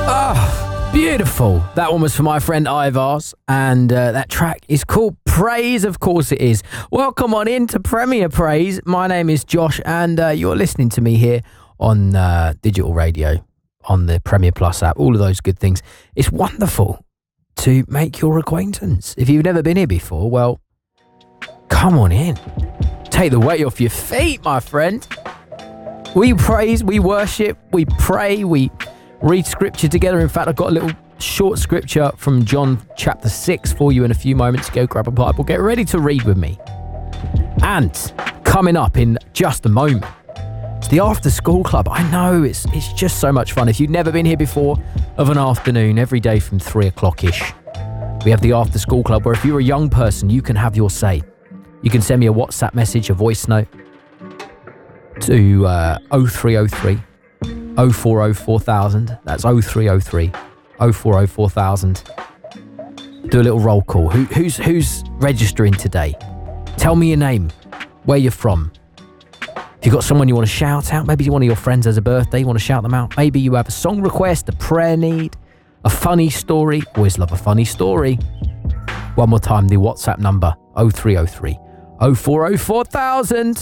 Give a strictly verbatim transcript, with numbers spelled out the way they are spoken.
Ah, beautiful. That one was for my friend Ivars, and uh, that track is called Praise. Of course it is. Welcome on into Premier Praise. My name is Josh, and uh, you're listening to me here on uh, digital radio, on the Premier Plus app, all of those good things. It's wonderful to make your acquaintance. If you've never been here before, well, come on in. Take the weight off your feet, my friend. We praise, we worship, we pray, we read scripture together. In fact, I've got a little short scripture from John chapter six for you in a few moments. Go grab a Bible, get ready to read with me. And coming up in just a moment, it's the after school club. I know, it's it's just so much fun. If you've never been here before, of an afternoon, every day from three o'clock-ish, we have the after school club where if you're a young person, you can have your say. You can send me a WhatsApp message, a voice note, to uh, oh three oh three, oh four oh four thousand. That's oh three oh three, oh four oh four thousand. Do a little roll call. Who, who's who's registering today? Tell me your name, where you're from. If you've got someone you want to shout out, maybe one of your friends has a birthday, you want to shout them out. Maybe you have a song request, a prayer need, a funny story. Always love a funny story. One more time, the WhatsApp number, oh three oh three, oh four oh four thousand.